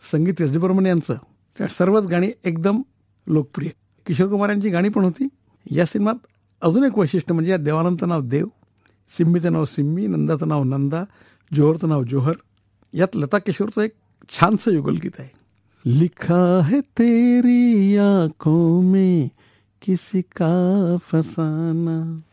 संगीत S D Burman यांचं. त्या सर्वच गाणी एकदम लोकप्रिय. किशोर कुमार यांची गाणी पण होती. या सिनेमात अजून एक वैशिष्ट्य म्हणजे या देवानंदचं नाव देव, सिम्मीचं नाव सिम्मी, नंदाचं नाव नंदा, जोहरचं नाव जोहर. यात लता किशोरचं एक छानसं युगलगीत आहे. लिखा है तेरी आंखों में किसी का फसाना,